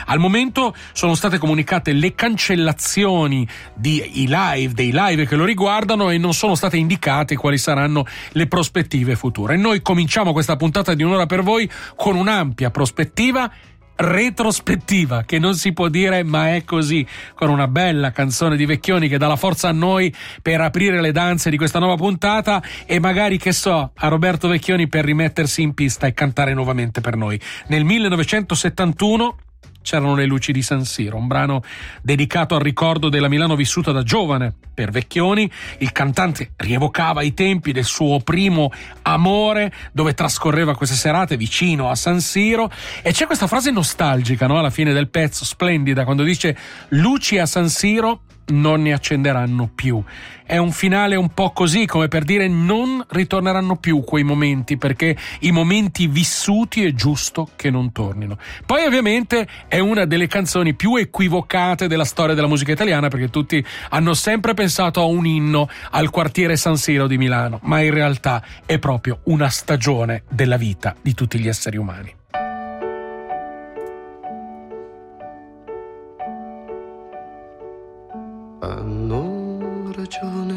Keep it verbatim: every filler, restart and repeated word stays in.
Al momento sono state comunicate le cancellazioni di i live, dei live che lo riguardano, e non sono state indicate quali saranno le prospettive future. Noi cominciamo questa puntata di Un'ora per voi con un'ampia prospettiva retrospettiva, che non si può dire ma è così, con una bella canzone di Vecchioni che dà la forza a noi per aprire le danze di questa nuova puntata, e magari, che so, a Roberto Vecchioni per rimettersi in pista e cantare nuovamente per noi. Nel millenovecentosettantuno c'erano le luci di San Siro, un brano dedicato al ricordo della Milano vissuta da giovane. Per Vecchioni il cantante rievocava i tempi del suo primo amore, dove trascorreva queste serate vicino a San Siro, e c'è questa frase nostalgica, no? Alla fine del pezzo, splendida, quando dice: luci a San Siro non ne accenderanno più. È un finale un po' così, come per dire non ritorneranno più quei momenti, perché i momenti vissuti è giusto che non tornino. Poi ovviamente è una delle canzoni più equivocate della storia della musica italiana, perché tutti hanno sempre pensato a un inno al quartiere San Siro di Milano, ma in realtà è proprio una stagione della vita di tutti gli esseri umani. Hanno ragione